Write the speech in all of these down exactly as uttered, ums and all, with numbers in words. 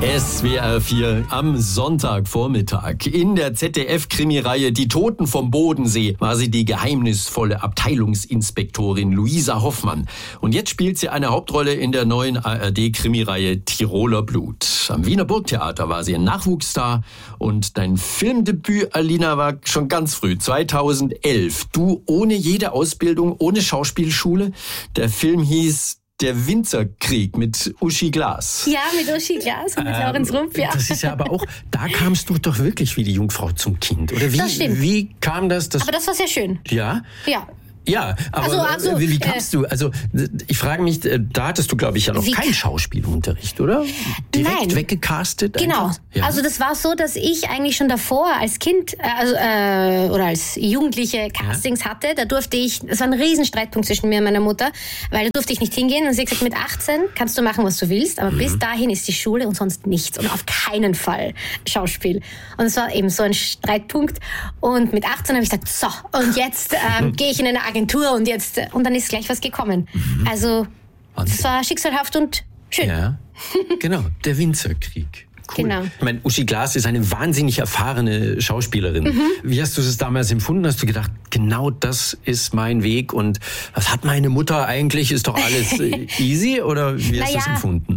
S W R vier am Sonntagvormittag. In der Z D F-Krimireihe Die Toten vom Bodensee war sie die geheimnisvolle Abteilungsinspektorin Luisa Hoffmann. Und jetzt spielt sie eine Hauptrolle in der neuen A R D-Krimireihe Tiroler Blut. Am Wiener Burgtheater war sie ein Nachwuchsstar. Und dein Filmdebüt, Alina, war schon ganz früh, zweitausendelf. Du ohne jede Ausbildung, ohne Schauspielschule. Der Film hieß Der Winzerkrieg mit Uschi Glas. Ja, mit Uschi Glas und mit ähm, Lorenz Rumpf, ja. Das ist ja aber auch, da kamst du doch wirklich wie die Jungfrau zum Kind, oder wie? Das stimmt. Wie kam das? das aber das war sehr schön. Ja? Ja. Ja, aber also, also, wie, wie kamst äh, du? Also ich frage mich, da hattest du, glaube ich, ja noch keinen Schauspielunterricht, oder? Direkt Nein. weggecastet? Genau. Ja. Also das war so, dass ich eigentlich schon davor als Kind also, äh, oder als Jugendliche Castings ja. hatte. Da durfte ich, das war ein Riesenstreitpunkt zwischen mir und meiner Mutter, weil da durfte ich nicht hingehen. Und sie hat gesagt, mit achtzehn kannst du machen, was du willst, aber mhm. bis dahin ist die Schule und sonst nichts. Und auf keinen Fall Schauspiel. Und es war eben so ein Streitpunkt. Und mit achtzehn habe ich gesagt, so, und jetzt ähm, gehe ich in eine Agentur und jetzt und dann ist gleich was gekommen. Mhm. Also es war schicksalhaft und schön. Ja, genau, der Winzerkrieg. Cool. Genau. Ich meine, Uschi Glas ist eine wahnsinnig erfahrene Schauspielerin. Mhm. Wie hast du es damals empfunden? Hast du gedacht, genau das ist mein Weg und was hat meine Mutter eigentlich? Ist doch alles easy? Oder wie hast naja, du es empfunden?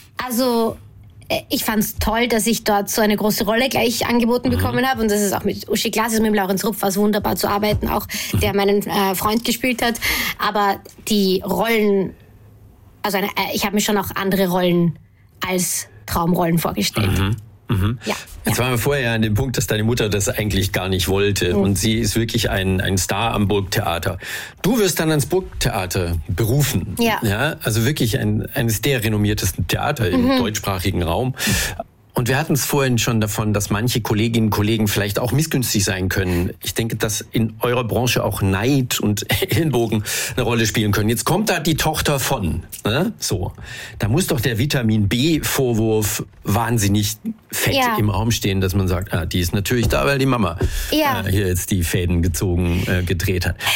Also ich fand es toll, dass ich dort so eine große Rolle gleich angeboten mhm. bekommen habe und das ist auch mit Uschi Glas, ist mit dem Lorenz Rumpf war es wunderbar zu arbeiten, auch mhm. der meinen äh, Freund gespielt hat. Aber die Rollen, also eine, äh, ich habe mir schon auch andere Rollen als Traumrollen vorgestellt. Mhm. Mhm. Ja, Jetzt ja. waren wir vorher an dem Punkt, dass deine Mutter das eigentlich gar nicht wollte. Mhm. Und sie ist wirklich ein, ein Star am Burgtheater. Du wirst dann ans Burgtheater berufen. Ja. Ja, also wirklich ein, eines der renommiertesten Theater im mhm. deutschsprachigen Raum. Und wir hatten es vorhin schon davon, dass manche Kolleginnen und Kollegen vielleicht auch missgünstig sein können. Ich denke, dass in eurer Branche auch Neid und Ellenbogen eine Rolle spielen können. Jetzt kommt da die Tochter von, ne? So. Da muss doch der Vitamin-B-Vorwurf wahnsinnig fett ja. im Raum stehen, dass man sagt, ah, die ist natürlich da, weil die Mama ja. äh, hier jetzt die Fäden gezogen, äh, gedreht hat.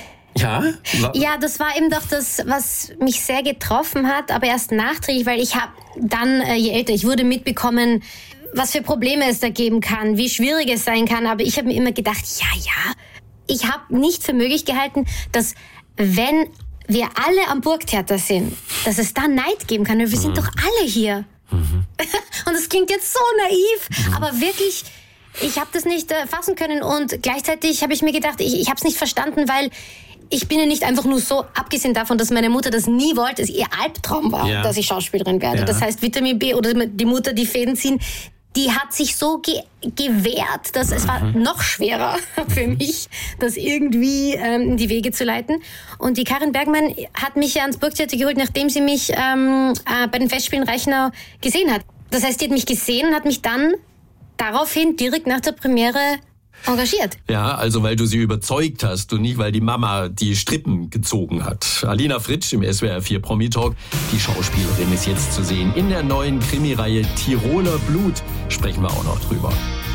Ja? Ja, das war eben doch das, was mich sehr getroffen hat, aber erst nachträglich, weil ich habe dann, äh, je älter ich wurde, mitbekommen, was für Probleme es da geben kann, wie schwierig es sein kann, aber ich habe mir immer gedacht, ja, ja, ich habe nicht für möglich gehalten, dass wenn wir alle am Burgtheater sind, dass es da Neid geben kann, weil wir mhm. sind doch alle hier. Mhm. Und das klingt jetzt so naiv, mhm. aber wirklich, ich habe das nicht äh, fassen können und gleichzeitig habe ich mir gedacht, ich, ich habe es nicht verstanden, weil ich bin ja nicht einfach nur so, abgesehen davon, dass meine Mutter das nie wollte, es ihr Albtraum war, ja. dass ich Schauspielerin werde. Ja. Das heißt, Vitamin B oder die Mutter, die Fäden ziehen, die hat sich so ge- gewehrt, dass mhm. es war noch schwerer für mich, das irgendwie ähm, in die Wege zu leiten. Und die Karin Bergmann hat mich ja ans Burgtheater geholt, nachdem sie mich ähm, äh, bei den Festspielen Reichenau gesehen hat. Das heißt, die hat mich gesehen und hat mich dann daraufhin direkt nach der Premiere engagiert. Ja, also weil du sie überzeugt hast und nicht, weil die Mama die Strippen gezogen hat. Alina Fritsch im S W R vier Promi Talk. Die Schauspielerin ist jetzt zu sehen in der neuen Krimireihe Tiroler Blut. Sprechen wir auch noch drüber.